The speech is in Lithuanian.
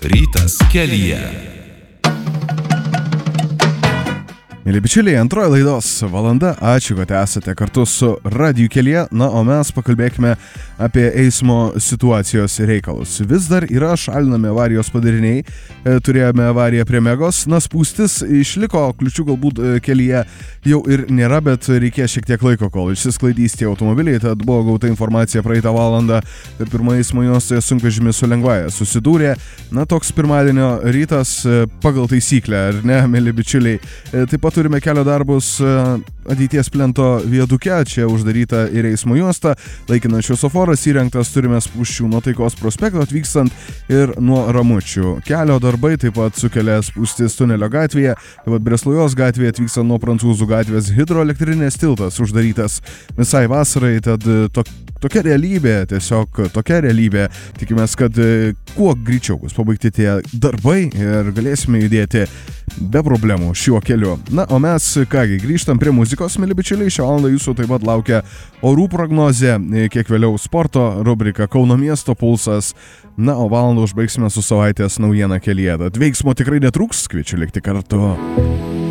Rytas kelyje. Mėly bičiuliai, antroji laidos valanda. Ačiū, kad esate kartu su Radiju kelyje. Na, o mes pakalbėkime apie eismo situacijos reikalus. Vis dar yra šalinami avarijos padariniai. Turėjome avariją prie Megos. Na, spūstis išliko, kliučių galbūt kelyje jau ir nėra, bet reikės šiek tiek laiko, kol išsisklaidys tie automobiliai. Tad buvo gauta informacija praeitą valandą. Pirmą eismo juostoje sunkvežimis su lengvąja susidūrė. Na, toks pirmadienio rytas pagal taisyklę, ar ne, mėly bičiuliai. Taip pat turime kelio darbus ateities plento viaduke, čia uždaryta ir eismo juosta, laikinas šviesoforas įrengtas, turime spūsčių nuo Taikos prospekto atvykstant ir nuo Ramučių. Kelio darbai taip pat sukelia spūstis Tunelio gatvėje, taip pat Breslujos gatvėje atvykstant nuo Prancūzų gatvės, hidroelektrinės tiltas uždarytas visai vasarai, tad tokia realybė, tiesiog tokia realybė. Tikimės, kad kuo greičiau bus pabaigti tie darbai ir galėsime judėti be problemų šiuo keliu. Na, o mes, kągi, grįžtam prie muzikos, mėly bičiuliai. Šią valandą jūsų taip pat laukia orų prognozė, kiek vėliau sporto rubrika Kauno miesto pulsas. Na, o valandą užbaigsime su savaitės naujiena kelyje. Tad veiksmo tikrai netrūks, kviečiu likti kartu.